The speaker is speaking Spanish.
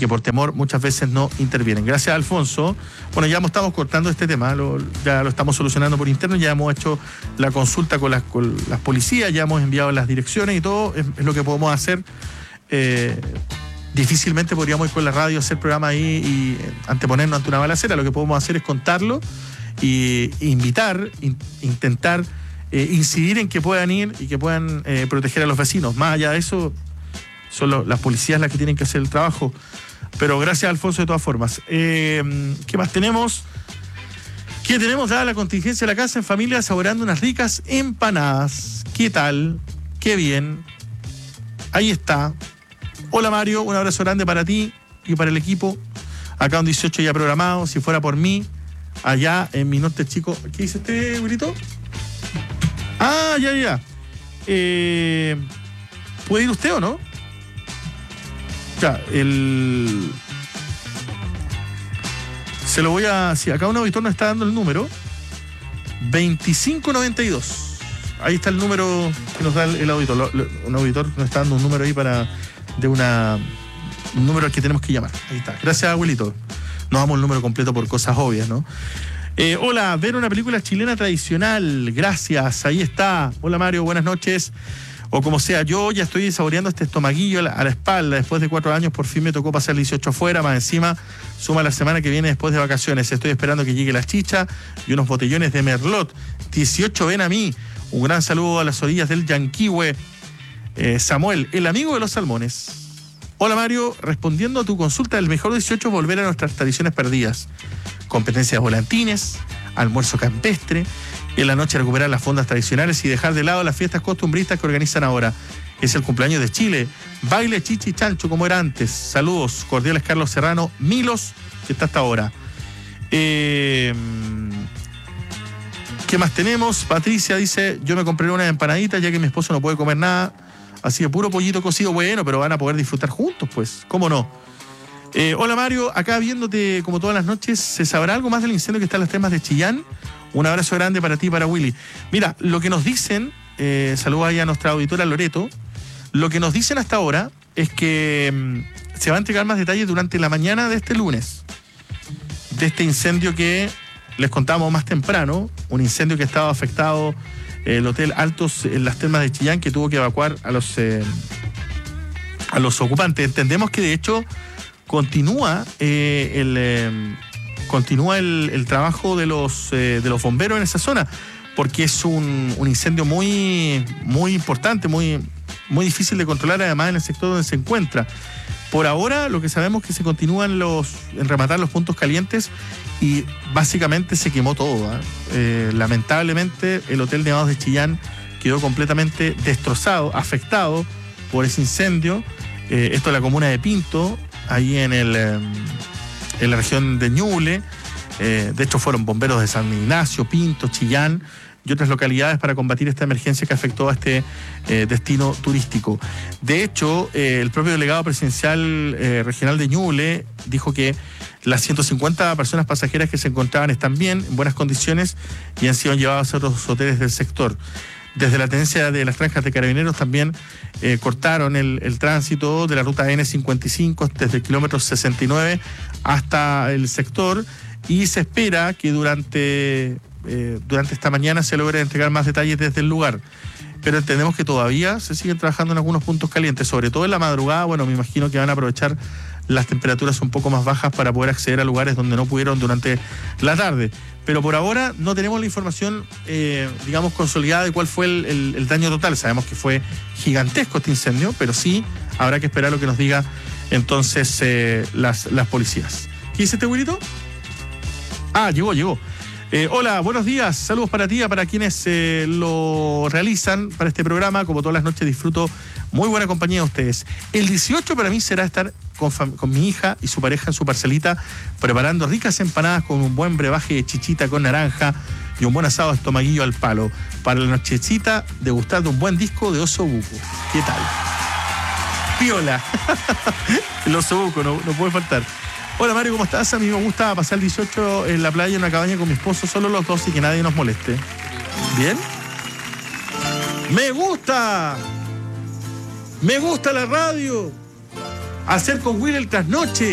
que por temor muchas veces no intervienen. Gracias, Alfonso. Bueno, ya estamos cortando este tema, ya lo estamos solucionando por interno, ya hemos hecho la consulta con las policías, ya hemos enviado las direcciones y todo, es lo que podemos hacer. Difícilmente podríamos ir con la radio a hacer programa ahí y anteponernos ante una balacera. Lo que podemos hacer es contarlo y intentar incidir en que puedan ir y que puedan proteger a los vecinos. Más allá de eso, son las policías las que tienen que hacer el trabajo. Pero gracias, Alfonso, de todas formas. ¿Qué más tenemos? ¿Qué tenemos? Dada la contingencia de la casa en familia, saboreando unas ricas empanadas. ¿Qué tal? Qué bien. Ahí está. Hola, Mario, un abrazo grande para ti y para el equipo. Acá un 18 ya programado. Si fuera por mí, allá en mi norte chico. ¿Qué dice este, güerito? Ah, ya. ¿Puede ir usted o no? Ya, se lo voy a... Sí, acá un auditor nos está dando el número. 2592. Ahí está el número que nos da el auditor. Un auditor nos está dando un número ahí un número al que tenemos que llamar. Ahí está. Gracias, abuelito. No damos el número completo por cosas obvias, ¿no? Hola, ver una película chilena tradicional. Gracias, ahí está. Hola, Mario, buenas noches. O como sea, yo ya estoy saboreando este estomaguillo a la espalda. Después de 4 años, por fin me tocó pasar el 18 afuera. Más encima, suma la semana que viene después de vacaciones. Estoy esperando que llegue la chicha y unos botellones de Merlot. 18, ven a mí. Un gran saludo a las orillas del Yanquihue. Samuel, el amigo de los salmones. Hola, Mario, respondiendo a tu consulta, el mejor 18 es volver a nuestras tradiciones perdidas. Competencias volantines, almuerzo campestre, y en la noche recuperar las fondas tradicionales y dejar de lado las fiestas costumbristas que organizan ahora. Es el cumpleaños de Chile, baile chichi chancho como era antes. Saludos cordiales, Carlos Serrano, Milos, que está hasta ahora. ¿Qué más tenemos? Patricia dice, yo me compré unas empanaditas ya que mi esposo no puede comer nada. Así que puro pollito cocido, bueno, pero van a poder disfrutar juntos, pues, ¿cómo no? Hola, Mario, acá viéndote como todas las noches, ¿se sabrá algo más del incendio que está en las termas de Chillán? Un abrazo grande para ti y para Willy. Mira, lo que nos dicen, saludos ahí a nuestra auditora Loreto, lo que nos dicen hasta ahora es que se va a entregar más detalles durante la mañana de este lunes, de este incendio que les contamos más temprano, un incendio que estaba afectado el Hotel Altos en las termas de Chillán, que tuvo que evacuar a los ocupantes. Entendemos que de hecho continúa el trabajo de los bomberos en esa zona, porque es un incendio muy importante, muy difícil de controlar, además en el sector donde se encuentra. Por ahora lo que sabemos es que se continúan en rematar los puntos calientes y básicamente se quemó todo. Lamentablemente el Hotel Nevados de Chillán quedó completamente destrozado, afectado por ese incendio. Esto es la comuna de Pinto, ahí en la región de Ñuble. De hecho fueron bomberos de San Ignacio, Pinto, Chillán y otras localidades para combatir esta emergencia que afectó a este destino turístico. De hecho, el propio delegado presidencial regional de Ñuble dijo que las 150 personas pasajeras que se encontraban están bien, en buenas condiciones y han sido llevadas a otros hoteles del sector. Desde la tenencia de las franjas de carabineros también cortaron el tránsito de la ruta N55 desde el kilómetro 69 hasta el sector y se espera que durante esta mañana se logre entregar más detalles desde el lugar. Pero entendemos que todavía se siguen trabajando en algunos puntos calientes, sobre todo en la madrugada. Bueno, me imagino que van a aprovechar las temperaturas un poco más bajas para poder acceder a lugares donde no pudieron durante la tarde. Pero por ahora no tenemos la información, consolidada de cuál fue el daño total. Sabemos que fue gigantesco este incendio, pero sí habrá que esperar lo que nos diga entonces las policías. ¿Qué dice este güerito? Ah, llegó. Hola, buenos días, saludos para ti, para quienes lo realizan para este programa. Como todas las noches disfruto muy buena compañía de ustedes. El 18 para mí será estar con mi hija y su pareja en su parcelita preparando ricas empanadas con un buen brebaje de chichita con naranja y un buen asado de estomaguillo al palo. Para la nochecita, degustando un buen disco de Oso Buco. ¿Qué tal? Piola. El Oso Buco, no puede faltar. Hola, Mario, ¿cómo estás? A mí me gusta pasar el 18 en la playa, en una cabaña con mi esposo, solo los dos y que nadie nos moleste. ¿Bien? ¡Me gusta! ¡Me gusta la radio! Hacer con Will el trasnoche.